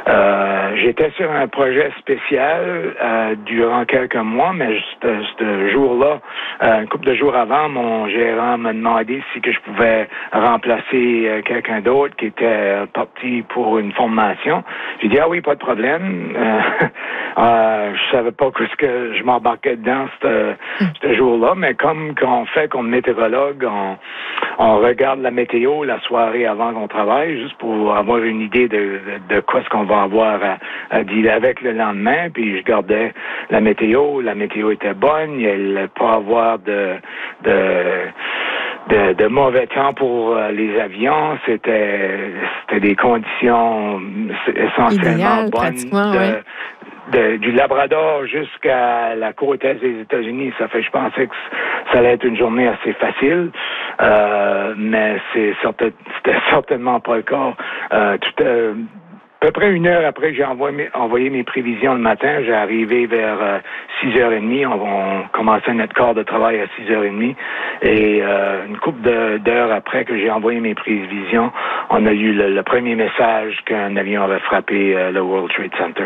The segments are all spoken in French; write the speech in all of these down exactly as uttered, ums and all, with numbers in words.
Euh, j'étais sur un projet spécial euh, durant quelques mois, mais ce, ce jour-là, euh, une couple de jours avant, mon gérant m'a demandé si que je pouvais remplacer euh, quelqu'un d'autre qui était parti pour une formation. J'ai dit ah oui, pas de problème. Euh, euh, je savais pas ce que je m'embarquais dedans ce, ce jour-là, mais comme qu'on fait comme météorologue, on, on regarde la météo la soirée avant qu'on travaille, juste pour avoir une idée de, de, de quoi ce qu'on va avoir à, à dealer avec le lendemain. Puis je gardais la météo, la météo était bonne, il allait pas avoir de de de, de mauvais temps pour euh, les avions. C'était c'était des conditions essentiellement Idéal, bonnes. De, ouais. De, du Labrador jusqu'à la côte est des États-Unis, ça fait, je pensais que ça allait être une journée assez facile, euh, mais c'est certain, c'était certainement pas le cas. Euh, tout, euh, à peu près une heure après que j'ai envoyé mes, envoyé mes prévisions le matin, j'ai arrivé vers euh, six heures trente. On, on commençait notre quart de travail à six heures trente. Et euh, une couple de, d'heures après que j'ai envoyé mes prévisions, on a eu le, le premier message qu'un avion avait frappé euh, le World Trade Center.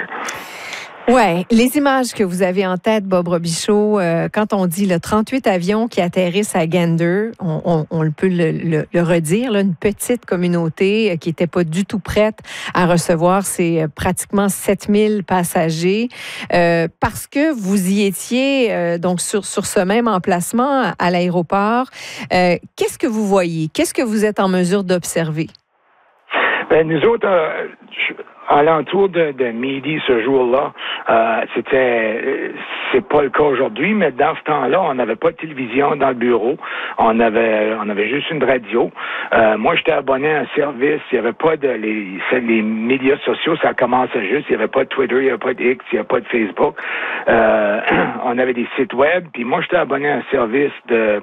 Ouais, les images que vous avez en tête, Bob Robichaud, euh, quand on dit le trente-huit avions qui atterrissent à Gander, on, on, on peut le, le, le redire, là, une petite communauté qui n'était pas du tout prête à recevoir ces pratiquement sept mille passagers, euh, parce que vous y étiez euh, donc sur, sur ce même emplacement à l'aéroport. Euh, qu'est-ce que vous voyez? Qu'est-ce que vous êtes en mesure d'observer? Ben, nous autres, euh, je... à l'entour de, de midi ce jour-là, euh, c'était, c'est pas le cas aujourd'hui, mais dans ce temps-là, on n'avait pas de télévision dans le bureau, on avait, on avait juste une radio. Euh, moi, j'étais abonné à un service, il n'y avait pas de les, les médias sociaux, ça commençait juste, il n'y avait pas de Twitter, il n'y avait pas de X, il n'y avait pas de Facebook. Euh, on avait des sites web, puis moi, j'étais abonné à un service de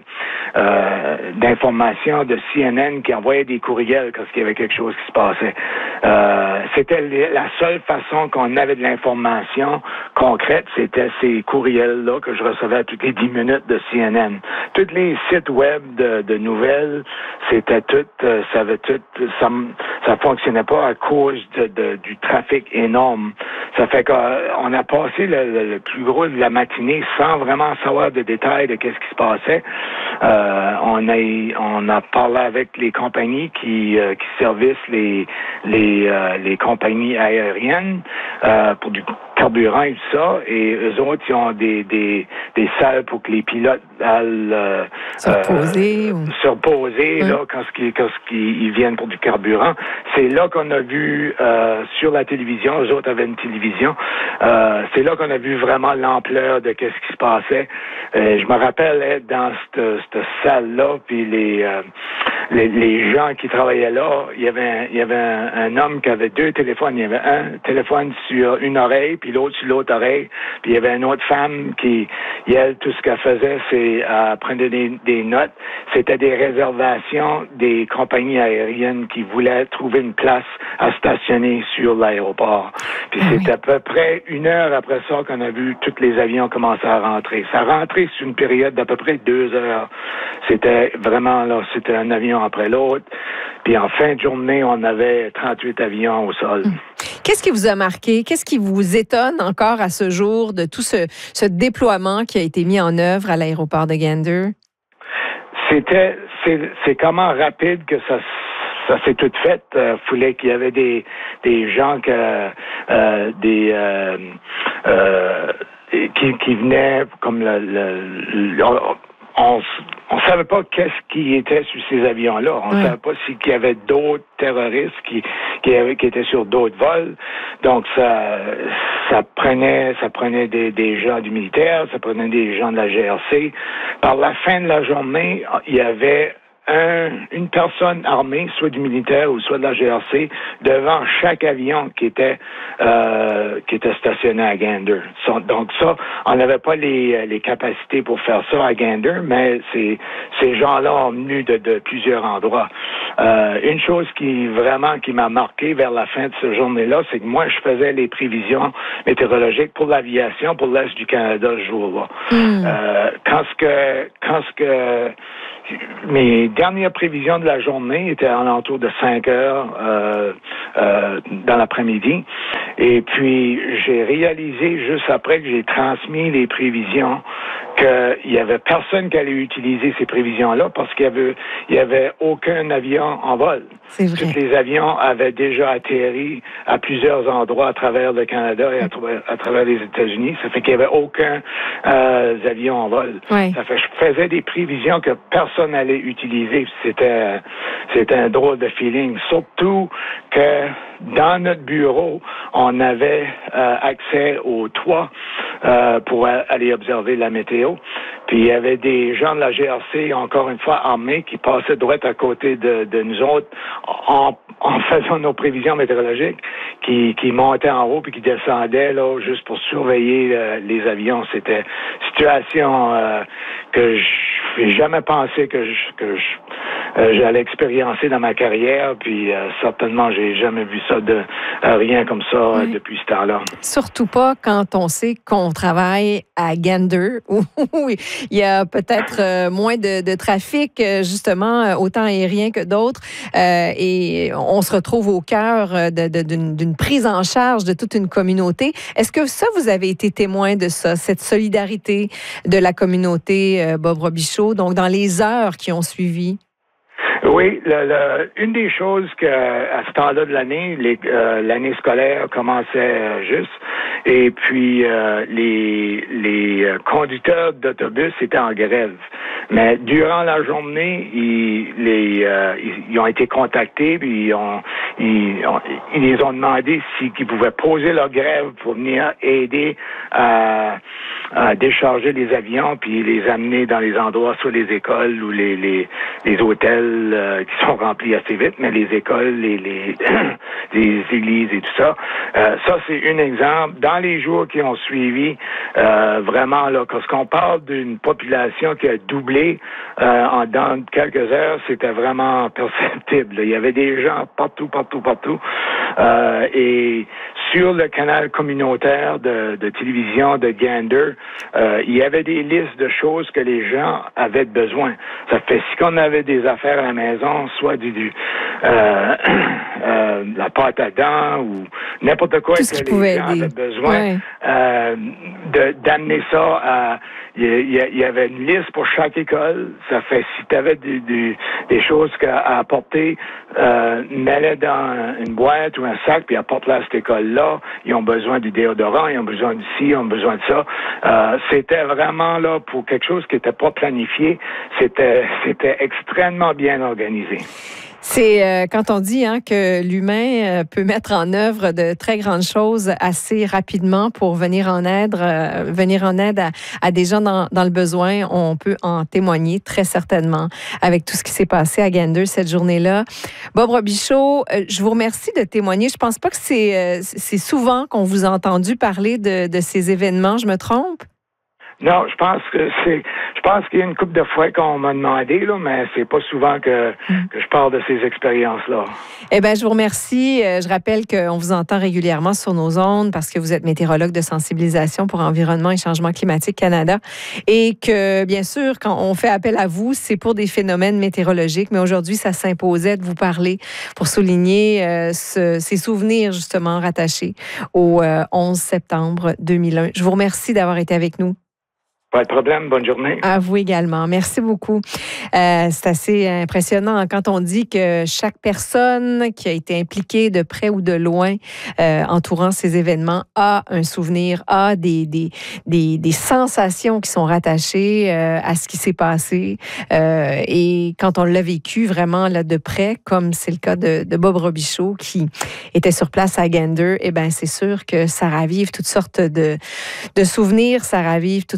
euh, d'information de C N N qui envoyait des courriels quand il y avait quelque chose qui se passait. Euh, c'était la seule façon qu'on avait de l'information concrète, c'était ces courriels-là que je recevais toutes les dix minutes de C N N. Tous les sites web de, de nouvelles, c'était tout, euh, ça avait tout, ça, ça fonctionnait pas à cause de, de, du trafic énorme. Ça fait qu'on a passé le, le, le plus gros de la matinée sans vraiment savoir de détails de qu'est-ce qui se passait. Euh, on a on a parlé avec les compagnies qui euh, qui servicent les les euh, les compagnies aériennes euh, pour du carburant et tout ça, et eux autres, ils ont des, des, des salles pour que les pilotes aillent euh, se reposer, euh, ou... se reposer oui. là, quand, ils, quand ils viennent pour du carburant. C'est là qu'on a vu euh, sur la télévision, eux autres avaient une télévision, euh, c'est là qu'on a vu vraiment l'ampleur de qu'est-ce qui se passait. Euh, je me rappelle être dans cette, cette salle-là, puis les, euh, les les gens qui travaillaient là, il y avait un, il y avait un, un homme qui avait deux téléphones. Il y avait un téléphone sur une oreille, puis l'autre sur l'autre oreille. Puis il y avait une autre femme qui, elle, tout ce qu'elle faisait, c'est euh, prendre des, des notes. C'était des réservations des compagnies aériennes qui voulaient trouver une place à stationner sur l'aéroport. Puis ah c'est oui. à peu près une heure après ça qu'on a vu tous les avions commencer à rentrer. Ça rentrait sur une période d'à peu près deux heures. C'était vraiment, là, c'était un avion après l'autre. Puis en fin de journée, on avait trente-huit avions au sol. Hum. Qu'est-ce qui vous a marqué? Qu'est-ce qui vous étonne encore à ce jour de tout ce, ce déploiement qui a été mis en œuvre à l'aéroport de Gander? C'était, c'est, c'est comment rapide que ça ça s'est tout fait. Il euh, fallait qu'il y avait des, des gens que, euh, des, euh, euh, qui, qui venaient comme le, le, le on on savait pas qu'est-ce qui était sur ces avions-là. On ne ouais. savait pas s'il y avait d'autres terroristes qui qui, avaient, qui étaient sur d'autres vols. Donc ça ça prenait ça prenait des, des gens du militaire, ça prenait des gens de la G R C. Par la fin de la journée, il y avait Un, une personne armée, soit du militaire ou soit de la G R C, devant chaque avion qui était euh, qui étaient stationnés à Gander. Donc ça, on n'avait pas les, les capacités pour faire ça à Gander, mais ces, ces gens-là ont venu de, de plusieurs endroits. Euh, une chose qui vraiment qui m'a marqué vers la fin de cette journée-là, c'est que moi, je faisais les prévisions météorologiques pour l'aviation, pour l'Est du Canada ce jour-là. Mm. Euh, quand ce que, quand ce que mes dernières prévisions de la journée étaient à l'entour de cinq heures euh, euh, dans l'après-midi. Et puis, j'ai réalisé juste après que j'ai transmis les prévisions qu'il y avait personne qui allait utiliser ces prévisions-là parce qu'il y avait, il y avait aucun avion en vol. C'est vrai. Tous les avions avaient déjà atterri à plusieurs endroits à travers le Canada et à, tra- à travers les États-Unis. Ça fait qu'il n'y avait aucun euh, avion en vol. Oui. Ça fait que je faisais des prévisions que personne n'allait utiliser. C'était, c'était un drôle de feeling. Surtout que dans notre bureau, on avait euh, accès au toit euh, pour a- aller observer la météo. Puis il y avait des gens de la G R C, encore une fois armés, qui passaient droit à côté de, de nous autres en, en faisant nos prévisions météorologiques, qui, qui montaient en haut puis qui descendaient là juste pour surveiller euh, les avions. C'était une situation euh, que je n'ai jamais pensé que je, que je, euh, j'allais expériencer dans ma carrière. Puis euh, certainement, j'ai jamais vu ça de euh, rien comme ça oui. euh, depuis ce temps-là. Surtout pas quand on sait qu'on travaille à Gander où il y a peut-être euh, moins de, de trafic, justement, autant aérien que d'autres. Euh, et on se retrouve au cœur de, de, d'une, d'une prise en charge de toute une communauté. Est-ce que ça, vous avez été témoin de ça, cette solidarité de la communauté euh, Bob Robichaud, donc dans les heures qui ont suivi? Oui, le, le, une des choses que à ce temps-là de l'année, les, euh, l'année scolaire commençait euh, juste, et puis euh, les les conducteurs d'autobus étaient en grève. Mais durant la journée, ils les euh, ils, ils ont été contactés, puis ils ont ils, ont, ils les ont demandé s'ils pouvaient poser leur grève pour venir aider à, à décharger les avions, puis les amener dans les endroits, soit les écoles ou les les, les hôtels euh, qui sont remplis assez vite, mais les écoles, les les, les églises et tout ça. Euh, ça, c'est un exemple. Dans les jours qui ont suivi, euh, vraiment, là, parce qu'on parle d'une population qui a doublé euh, en dans quelques heures, c'était vraiment perceptible. Il y avait des gens partout, partout, partout. Euh, et sur le canal communautaire de, de télévision de Gander, euh, il y avait des listes de choses que les gens avaient besoin. Ça fait si on avait des affaires à la maison, soit du, du euh, euh, la pâte à dents ou n'importe quoi Tout que les gens aider. avaient besoin, ouais. euh, de, d'amener ça à... Il y, y, y avait une liste pour chaque école. Ça fait si tu avais des, des, des choses à apporter, euh, mets-les dans une boîte ou un sac, puis apporte-les à cette école-là. Ils ont besoin du déodorant, ils ont besoin d'ici, ils ont besoin de ça. Euh, c'était vraiment là pour quelque chose qui n'était pas planifié. C'était, c'était extrêmement bien organisé. C'est euh, quand on dit hein, que l'humain euh, peut mettre en œuvre de très grandes choses assez rapidement pour venir en aide, euh, venir en aide à, à des gens dans, dans le besoin, on peut en témoigner très certainement avec tout ce qui s'est passé à Gander cette journée-là. Bob Robichaud, euh, je vous remercie de témoigner. Je pense pas que c'est, euh, c'est souvent qu'on vous a entendu parler de, de ces événements. Je me trompe? Non, je pense que c'est, je pense qu'il y a une couple de fois qu'on m'a demandé, là, mais c'est pas souvent que, mm. que je parle de ces expériences-là. Eh bien, je vous remercie. Je rappelle qu'on vous entend régulièrement sur nos ondes parce que vous êtes météorologue de sensibilisation pour Environnement et Changement climatique Canada et que, bien sûr, quand on fait appel à vous, c'est pour des phénomènes météorologiques, mais aujourd'hui, ça s'imposait de vous parler pour souligner euh, ce, ces souvenirs, justement, rattachés au euh, onze septembre deux mille un. Je vous remercie d'avoir été avec nous. Pas de problème. Bonne journée. À vous également. Merci beaucoup. Euh, c'est assez impressionnant quand on dit que chaque personne qui a été impliquée de près ou de loin euh, entourant ces événements a un souvenir, a des, des, des, des sensations qui sont rattachées euh, à ce qui s'est passé. Euh, et quand on l'a vécu vraiment là, de près, comme c'est le cas de, de Bob Robichaud qui était sur place à Gander, eh bien, c'est sûr que ça ravive toutes sortes de, de souvenirs, ça ravive toutes sortes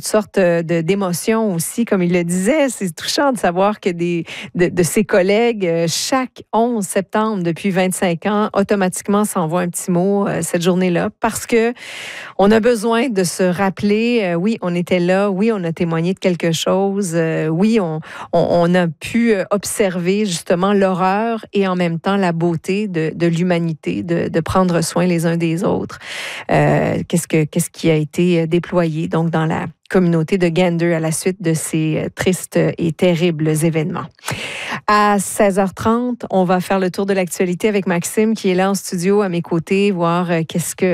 de, de, d'émotions aussi, comme il le disait. C'est touchant de savoir que des, de, de ses collègues, chaque onze septembre, depuis vingt-cinq ans, automatiquement s'envoient un petit mot euh, cette journée-là, parce que on a besoin de se rappeler, euh, oui, on était là, oui, on a témoigné de quelque chose, euh, oui, on, on, on a pu observer justement l'horreur et en même temps la beauté de, de l'humanité, de, de prendre soin les uns des autres. Euh, qu'est-ce que, qu'est-ce qui a été déployé donc dans la communauté de Gander à la suite de ces tristes et terribles événements. À seize heures trente, on va faire le tour de l'actualité avec Maxime qui est là en studio à mes côtés, voir qu'est-ce que